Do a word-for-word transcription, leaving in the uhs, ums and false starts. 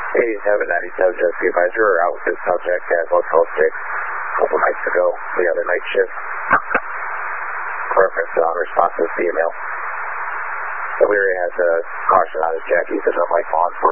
eighty-seven ninety-seven, just the advisor, out with this subject at Motel six a couple nights ago, the other night shift. Reference on response to the email. So we already has a caution on his jacket. He says, I'm like law enforcement.